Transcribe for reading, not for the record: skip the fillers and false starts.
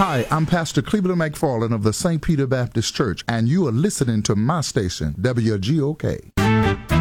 Hi, I'm Pastor Cleveland McFarland of the St. Peter Baptist Church, and you are listening to my station, WGOK.